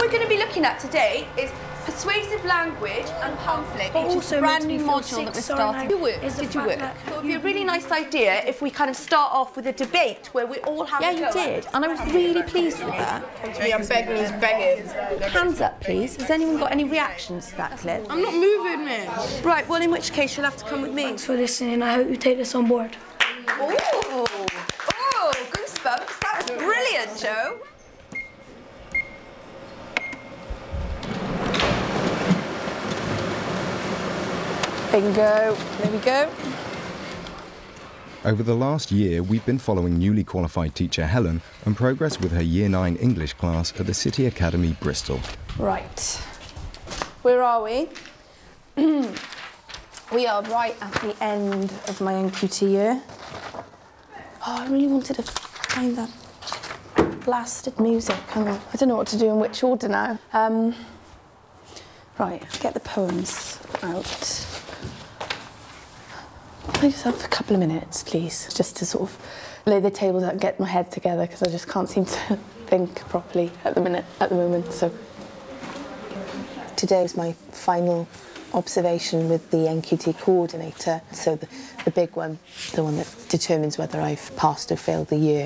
we're going to be looking at today is persuasive language and pamphlet, But which is also a brand makes me new feel module that we're sick, starting. Did you work? is the Did you fact work? that It would be a really nice idea if we kind of start off with a debate where we all have Yeah, a go you at did, it. and I was really pleased with that. I'm begging, he's begging. Hands up, please. Has anyone got any reactions to that clip? I'm not moving, man. Right, well, in which case you'll have to come with me. Thanks for listening. I hope you take this on board. Oh, goosebumps. That was brilliant, Joe. Bingo. There we go. Over the last year, we've been following newly qualified teacher Helen and progress with her Year 9 English class at the City Academy, Bristol. Right. Where are we? We are right at the end of my NQT year. Oh, I really wanted to find that blasted music. Hang on. I don't know what to do in which order now. Right, get the poems out. Can I just have a couple of minutes, please, just to sort of lay the tables out and get my head together, because I just can't seem to think properly at the moment. So today is my final observation with the NQT coordinator. So the big one, the one that determines whether I've passed or failed the year.